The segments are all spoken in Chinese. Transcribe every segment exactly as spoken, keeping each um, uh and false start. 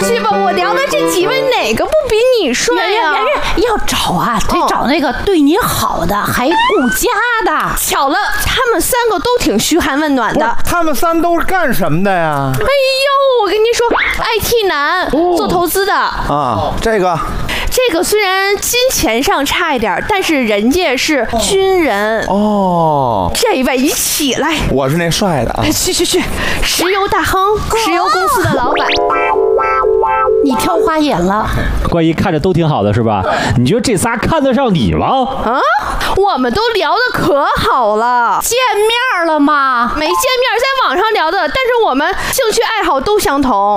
去吧，我聊的这几位哪个不比你帅呀？ 要找啊，得找那个对你好的，还顾家的。 巧了，他们三个都挺嘘寒问暖的。 他们三都是干什么的呀？ 哎呦，我跟你说 ，I T 男，做投资的啊，这个。 这个虽然金钱上差一点，但是人家是军人哦。 这位一起来， 我是那帅的啊！ 去去去，石油大亨，石油公司的老板。 你挑花眼了。 关于看着都挺好的是吧？你觉得这仨看得上你吗？ 啊，我们都聊得可好了， 见面了吗？ 没见面，在网上聊的，但是我们兴趣爱好都相同。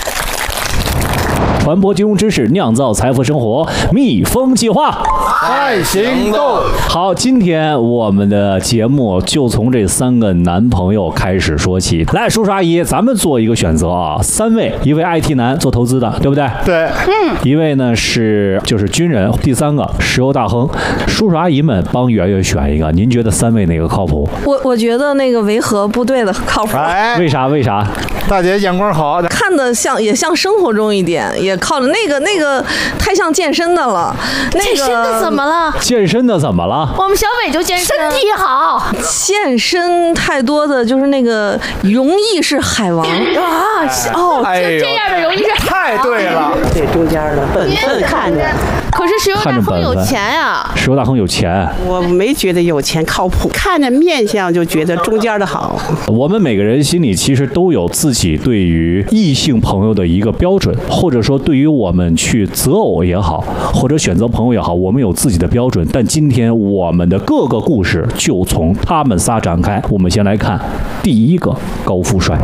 传播金融知识，酿造财富生活，蜜蜂计划快行动！ 好，今天我们的节目就从这三个男朋友开始说起。来，叔叔阿姨，咱们做一个选择啊，三位，一位 I T 男做投资的，对不对？ 对， 嗯。 一位呢是就是军人，第三个石油大亨。叔叔阿姨们帮圆圆选一个，您觉得三位哪个靠谱？ 我我觉得那个维和部队的靠谱。 哎， 为啥？为啥？ 大姐眼光好， 看的像也像生活中一点，也靠着那个那个太像健身的了。那个、 健身的怎么了？ 健身的怎么了？ 我们小伟就健身， 身体好。 健身太多的就是那个容易是海王啊！哦， 哎、 这样的容易是太对了， 这中间的本分看着。 可是石油大亨有钱呀、啊！ 石油大亨有钱， 我没觉得有钱靠谱，看着面相就觉得中间的好。 我们每个人心里其实都有自己对于异性朋友的一个标准，或者说对于我们去择偶也好，或者选择朋友也好，我们有自己的标准。但今天我们的各个故事就从他们仨展开。我们先来看第一个高富帅。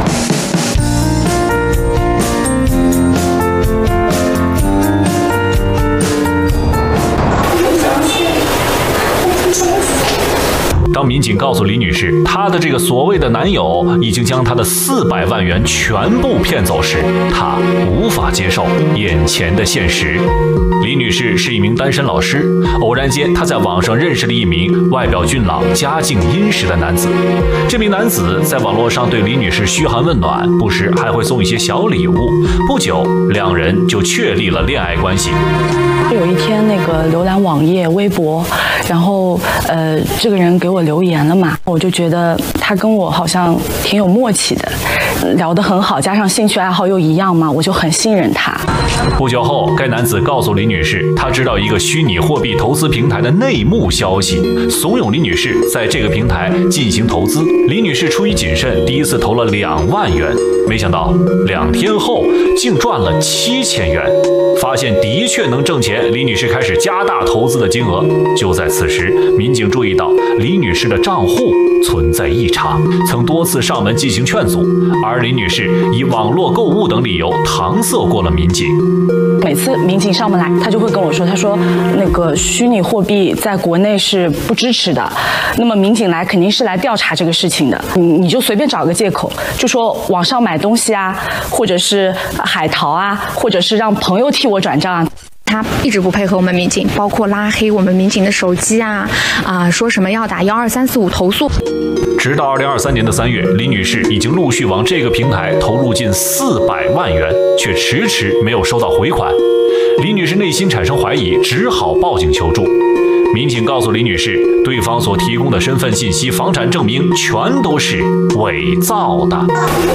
当民警告诉李女士，她的这个所谓的男友已经将她的四百万元全部骗走时，她无法接受眼前的现实。李女士是一名单身老师，偶然间她在网上认识了一名外表俊朗、家境殷实的男子。这名男子在网络上对李女士嘘寒问暖，不时还会送一些小礼物。不久，两人就确立了恋爱关系。 有一天，那个浏览网页、微博，然后呃，这个人给我留言了嘛，我就觉得他跟我好像挺有默契的，聊得很好，加上兴趣爱好又一样嘛，我就很信任他。 不久后，该男子告诉李女士，他知道一个虚拟货币投资平台的内幕消息，怂恿李女士在这个平台进行投资。李女士出于谨慎，第一次投了两万元，没想到两天后竟赚了七千元。发现的确能挣钱，李女士开始加大投资的金额。就在此时，民警注意到李女士的账户存在异常，曾多次上门进行劝阻，而李女士以网络购物等理由搪塞过了民警。 每次民警上门来，他就会跟我说，他说那个虚拟货币在国内是不支持的，那么民警来肯定是来调查这个事情的，你你就随便找个借口，就说网上买东西啊，或者是海淘啊，或者是让朋友替我转账啊。 他一直不配合我们民警，包括拉黑我们民警的手机啊啊，说什么要打幺二三四五投诉。 直到二零二三年的三月，李女士已经陆续往这个平台投入近四百万元，却迟迟没有收到回款。李女士内心产生怀疑，只好报警求助。民警告诉李女士，对方所提供的身份信息、房产证明全都是伪造的。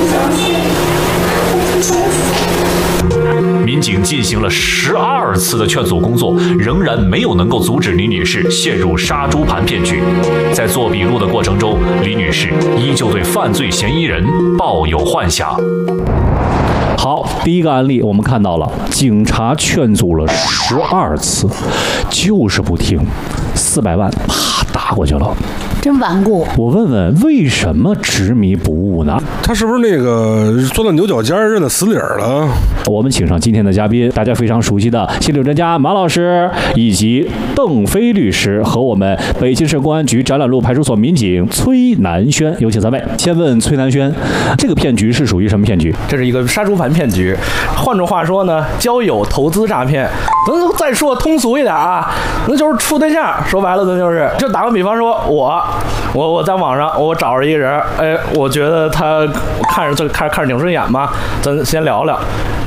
民警进行了十二次的劝阻工作，仍然没有能够阻止李女士陷入杀猪盘骗局。在做笔录的过程中，李女士依旧对犯罪嫌疑人抱有幻想。好，第一个案例我们看到了，警察劝阻了十二次，就是不听，四百万啪打过去了。 真顽固。 我问问，为什么执迷不悟呢？ 他是不是那个钻到牛角尖认了死理儿了？ 我们请上今天的嘉宾，大家非常熟悉的心理专家马老师，以及邓飞律师和我们北京市公安局展览路派出所民警崔南轩，有请三位。先问崔南轩，这个骗局是属于什么骗局？ 这是一个杀猪盘骗局，换句话说呢，交友投资诈骗。咱再说通俗一点啊，那就是处对象。说白了，咱就是就打个比方说，我我我在网上我找着一个人，哎，我觉得他看着这看看着挺顺眼嘛，咱先聊聊。